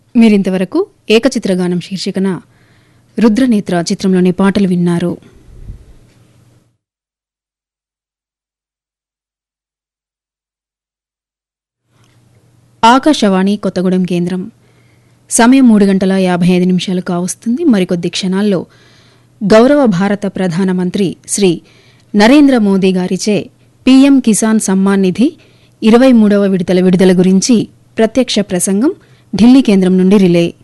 మీరింతవరకు ఏకచిత్రగానం శీర్షికన రుద్రనేత్ర చిత్రంలోని పాటలు విన్నారు. ఆకాశవాణి కొత్తగూడెం కేంద్రం. సమయం 3:55 కావస్తుంది. మరికొద్ది క్షణాల్లో గౌరవ భారత ప్రధానమంత్రి శ్రీ నరేంద్ర మోదీ గారిచే పీఎం కిసాన్ సమ్మాన్ నిధి 23వ విడతల విడుదల గురించి ప్రత్యక్ష ప్రసంగం ఢిల్లీ కేంద్రం నుండి రిలే.